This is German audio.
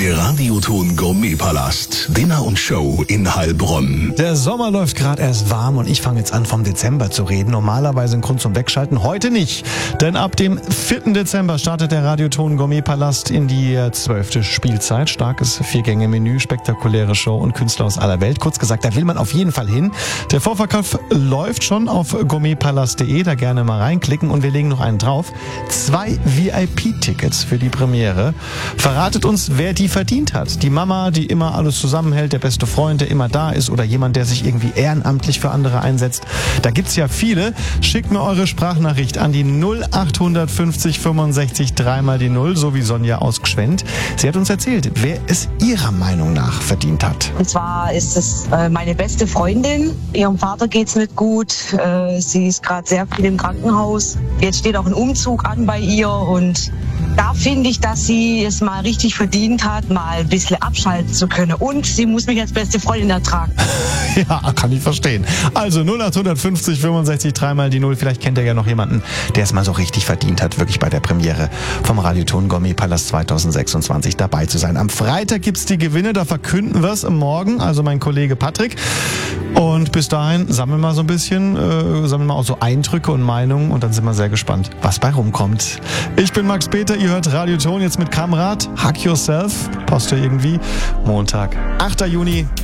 Der Radioton Gourmetpalast. Dinner und Show in Heilbronn. Der Sommer läuft gerade erst warm und ich fange jetzt an, vom Dezember zu reden. Normalerweise ein Grund zum Wegschalten, heute nicht. Denn ab dem 4. Dezember startet der Radioton Gourmetpalast in die 12. Spielzeit. Starkes 4-Gänge-Menü, spektakuläre Show und Künstler aus aller Welt. Kurz gesagt, da will man auf jeden Fall hin. Der Vorverkauf läuft schon auf gourmetpalast.de, da gerne mal reinklicken und wir legen noch einen drauf. 2 VIP-Tickets für die Premiere. Verratet uns, wer die verdient hat. Die Mama, die immer alles zusammenhält, der beste Freund, der immer da ist oder jemand, der sich irgendwie ehrenamtlich für andere einsetzt. Da gibt's ja viele. Schickt mir eure Sprachnachricht an die 0850 65 3 die 0, so wie Sonja aus Gschwend. Sie hat uns erzählt, wer es ihrer Meinung nach verdient hat. Und zwar ist es meine beste Freundin. Ihrem Vater geht's nicht gut. Sie ist gerade sehr viel im Krankenhaus. Jetzt steht auch ein Umzug an bei ihr und da finde ich, dass sie es mal richtig verdient hat, mal ein bisschen abschalten zu können. Und sie muss mich als beste Freundin ertragen. Ja, kann ich verstehen. Also 0850 65 3 die 0. Vielleicht kennt ihr ja noch jemanden, der es mal so richtig verdient hat, wirklich bei der Premiere vom Radioton Gourmetpalast 2026 dabei zu sein. Am Freitag gibt's die Gewinne, da verkünden wir es morgen, also mein Kollege Patrick. Und bis dahin sammeln wir mal so ein bisschen, sammeln wir auch so Eindrücke und Meinungen und dann sind wir sehr gespannt, was bei rumkommt. Ich bin Max Peter, ihr hört Radioton jetzt mit Kamrat, Hack Yourself, passt ja irgendwie, Montag, 8. Juni.